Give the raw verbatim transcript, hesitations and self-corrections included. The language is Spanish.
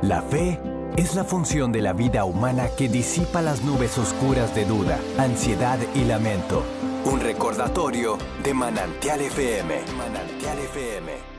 La fe es la función de la vida humana que disipa las nubes oscuras de duda, ansiedad y lamento. Un recordatorio de Manantial F M. Manantial F M.